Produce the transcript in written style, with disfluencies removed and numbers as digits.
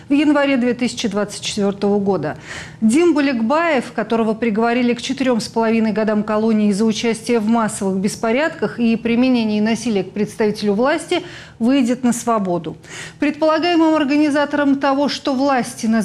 в январе 2024 года. Дим Буликбаев, которого приговорили к 4,5 годам колонии за участие в массовых беспорядках и применении насилия к представителю власти, выйдет на свободу. Предполагаемым организатором того, что власти